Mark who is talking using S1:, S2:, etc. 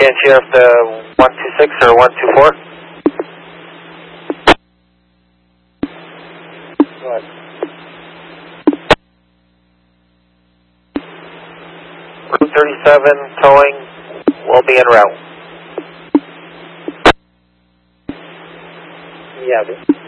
S1: Can Sheriff the 126 or 124? Go ahead. Route 37 towing will be en route. Yeah.